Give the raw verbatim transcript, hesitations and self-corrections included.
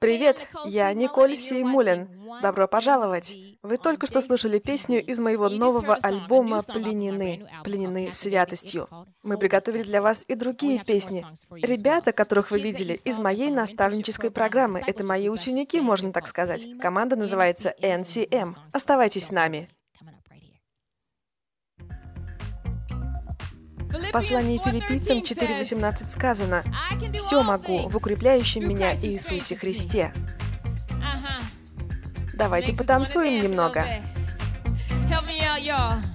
Привет, я Николь Сеймулин. Добро пожаловать! Вы только что слушали песню из моего нового альбома «Пленены», «Пленены святостью». Мы приготовили для вас и другие песни. Ребята, которых вы видели, из моей наставнической программы. Это мои ученики, можно так сказать. Команда называется эн си эм. Оставайтесь с нами. В послании Филиппийцам четыре восемнадцать сказано: «Все могу в укрепляющем меня Иисусе Христе». Давайте потанцуем немного.